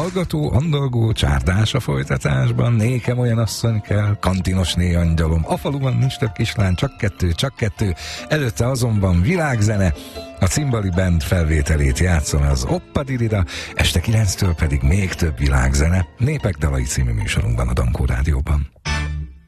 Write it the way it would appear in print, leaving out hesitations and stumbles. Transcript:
Hallgató, andalgó, csárdás a folytatásban, nékem olyan asszony kell, kantinosné angyalom, a faluban nincs több kislány, csak kettő, előtte azonban világzene, a Cimbali Band felvételét játszom az Oppadirida, este 9-től pedig még több világzene, Népek dalai című műsorunkban a Dankó Rádióban.